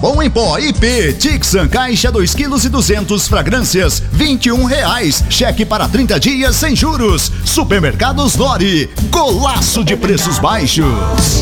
Sabão em pó IP Tixan, caixa 2,2 kg, fragrâncias R$21. Cheque para 30 dias sem juros. Supermercados Nori, golaço de preços baixos.